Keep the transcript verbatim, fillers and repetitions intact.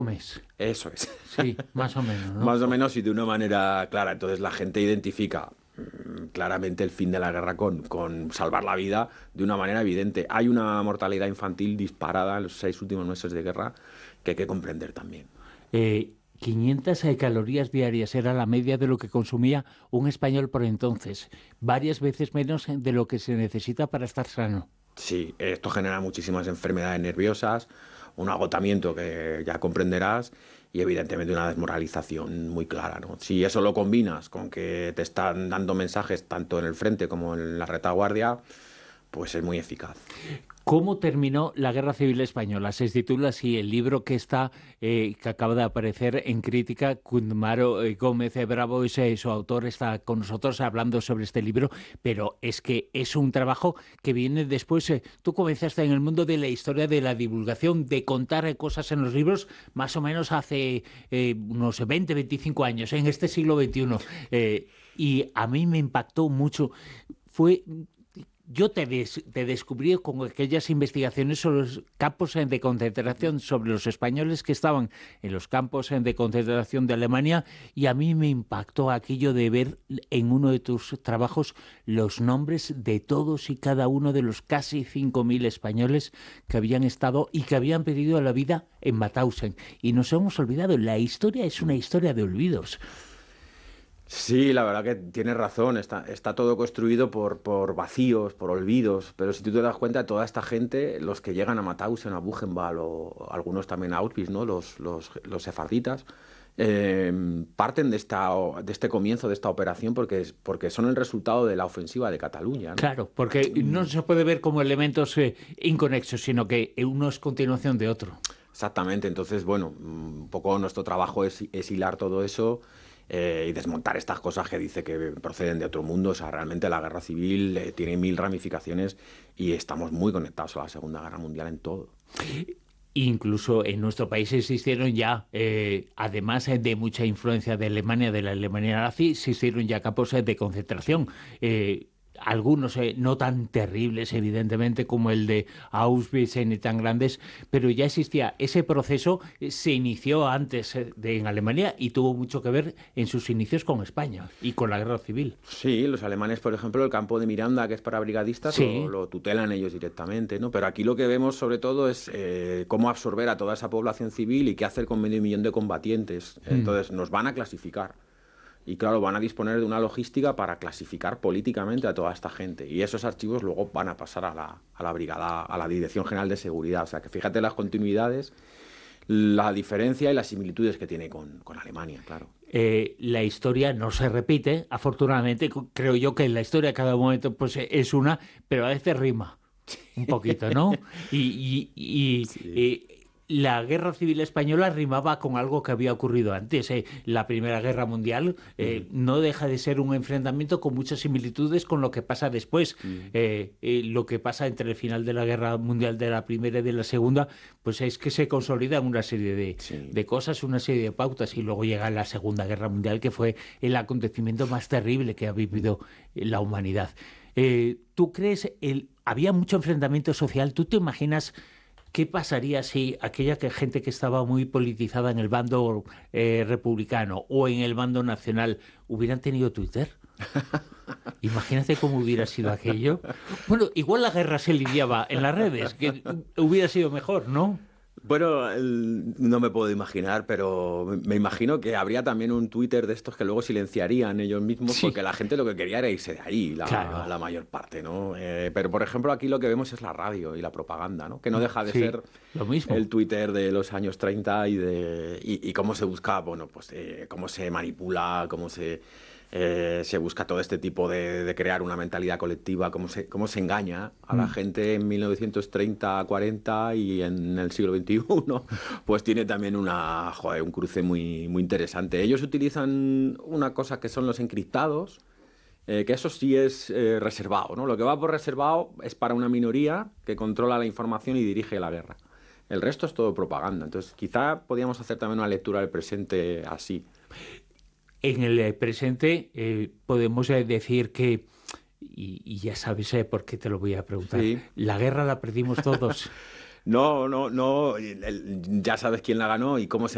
mes. Eso es. Sí, más o menos, ¿no? Más o menos y de una manera clara. Entonces la gente identifica mm, claramente el fin de la guerra con, con salvar la vida de una manera evidente. Hay una mortalidad infantil disparada en los seis últimos meses de guerra que hay que comprender también. Eh, quinientas calorías diarias era la media de lo que consumía un español por entonces, varias veces menos de lo que se necesita para estar sano. Sí, esto genera muchísimas enfermedades nerviosas, un agotamiento que ya comprenderás y evidentemente una desmoralización muy clara, ¿no? Si eso lo combinas con que te están dando mensajes tanto en el frente como en la retaguardia, pues es muy eficaz. ¿Cómo terminó la Guerra Civil Española? Se titula así el libro que está eh, que acaba de aparecer en Crítica. Kundmaro eh, Gómez eh, Bravo, es, eh, su autor, está con nosotros hablando sobre este libro, pero es que es un trabajo que viene después. Eh, tú comenzaste en el mundo de la historia de la divulgación, de contar eh, cosas en los libros, más o menos hace eh, unos veinte, veinticinco años, en este siglo veintiuno. Eh, y a mí me impactó mucho. Fue... Yo te, des, te descubrí con aquellas investigaciones sobre los campos de concentración, sobre los españoles que estaban en los campos de concentración de Alemania, y a mí me impactó aquello de ver en uno de tus trabajos los nombres de todos y cada uno de los casi cinco mil españoles que habían estado y que habían perdido la vida en Mauthausen. Y nos hemos olvidado, la historia es una historia de olvidos. Sí, la verdad que tienes razón, está, está todo construido por, por vacíos, por olvidos, pero si tú te das cuenta, toda esta gente, los que llegan a Mauthausen, a Buchenwald o algunos también a Auschwitz, ¿no? los, los, los sefarditas, eh, parten de, esta, de este comienzo de esta operación porque, porque son el resultado de la ofensiva de Cataluña, ¿no? Claro, porque no se puede ver como elementos eh, inconexos, sino que uno es continuación de otro. Exactamente, entonces, bueno, un poco nuestro trabajo es, es hilar todo eso. Eh, y desmontar estas cosas que dice que proceden de otro mundo. O sea, realmente la guerra civil eh, tiene mil ramificaciones y estamos muy conectados a la Segunda Guerra Mundial en todo. Incluso en nuestro país existieron ya, eh, además de mucha influencia de Alemania, de la Alemania nazi, existieron ya campos de concentración. Eh, algunos eh, no tan terribles, evidentemente, como el de Auschwitz, eh, ni tan grandes, pero ya existía ese proceso, eh, se inició antes eh, de, en Alemania y tuvo mucho que ver en sus inicios con España y con la guerra civil. Sí, los alemanes, por ejemplo, el campo de Miranda, que es para brigadistas, sí. lo, lo tutelan ellos directamente, ¿no? Pero aquí lo que vemos sobre todo es eh, cómo absorber a toda esa población civil y qué hacer con medio millón de combatientes. Mm. Entonces nos van a clasificar. Y claro, van a disponer de una logística para clasificar políticamente a toda esta gente. Y esos archivos luego van a pasar a la, a la brigada, a la Dirección General de Seguridad. O sea, que fíjate las continuidades, la diferencia y las similitudes que tiene con, con Alemania, claro. Eh, la historia no se repite, afortunadamente. Creo yo que la historia a cada momento pues, es una, pero a veces rima un poquito, ¿no? Y... y, y, sí. y la Guerra Civil Española rimaba con algo que había ocurrido antes. Eh. La Primera Guerra Mundial eh, uh-huh. no deja de ser un enfrentamiento con muchas similitudes con lo que pasa después. Uh-huh. Eh, eh, lo que pasa entre el final de la Guerra Mundial de la Primera y de la Segunda, pues es que se consolidan una serie de, sí. de cosas, una serie de pautas, y luego llega la Segunda Guerra Mundial, que fue el acontecimiento más terrible que ha vivido la humanidad. Eh, ¿Tú crees, el, había mucho enfrentamiento social? ¿Tú te imaginas qué pasaría si aquella que, gente que estaba muy politizada en el bando eh, republicano o en el bando nacional hubieran tenido Twitter? Imagínate cómo hubiera sido aquello. Bueno, igual la guerra se lidiaba en las redes, que hubiera sido mejor, ¿no? Bueno, el, no me puedo imaginar, pero me imagino que habría también un Twitter de estos que luego silenciarían ellos mismos, sí. porque la gente lo que quería era irse de ahí, la, claro. la mayor parte, ¿no? Eh, pero, por ejemplo, aquí lo que vemos es la radio y la propaganda, ¿no? Que no deja de sí, ser lo mismo. El Twitter de los años treinta y, de, y, y cómo se busca, bueno, pues eh, cómo se manipula, cómo se... Eh, se busca todo este tipo de, de crear una mentalidad colectiva, cómo se, cómo se engaña a la mm. gente en mil novecientos treinta, cuarenta y en el siglo veintiuno, pues tiene también una, joder, un cruce muy, muy interesante. Ellos utilizan una cosa que son los encriptados, eh, que eso sí es eh, reservado, ¿no? Lo que va por reservado es para una minoría que controla la información y dirige la guerra. El resto es todo propaganda. Entonces, quizá podríamos hacer también una lectura del presente así. En el presente eh, podemos eh, decir que, y, y ya sabes eh, por qué te lo voy a preguntar, sí. la guerra la perdimos todos. No, no, no, el, el, ya sabes quién la ganó y cómo se